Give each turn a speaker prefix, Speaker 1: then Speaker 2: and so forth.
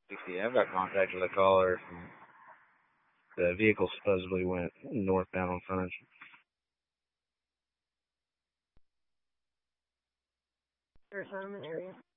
Speaker 1: See, I've got contact with a caller from the vehicle supposedly went northbound on frontage.
Speaker 2: There's home area.